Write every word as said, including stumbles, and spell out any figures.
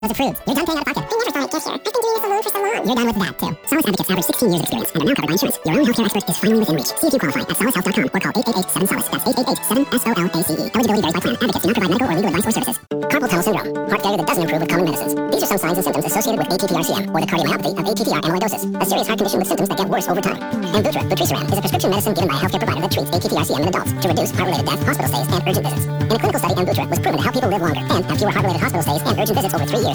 was approved. You're done paying out of pocket. I never thought I'd get here. I've been doing this alone for so long. You're done with that, too. Solace Advocates average sixteen years of experience and are now covered by insurance. Your own healthcare expert is finally within reach. See if you qualify at solace health dot com or call eight eight eight seven SOLACE. That's eight eight eight seven S O L A C E. Eligibility varies by plan. Advocates do not provide medical or legal advice or services. Carpal tunnel syndrome. Heart failure that doesn't improve with common medicines. These are some signs and symptoms associated with A T T R C M or the cardiomyopathy of A T T R amyloidosis, a serious heart condition with symptoms that get worse over time. Amvuttra, vutrisiran, is a prescription medicine given by a healthcare provider that treats A T T R C M in adults to reduce heart-related death, hospital stays, and urgent visits. In a clinical study, Amvuttra was proven to help people live longer and have fewer heart-related hospital stays and urgent visits over three years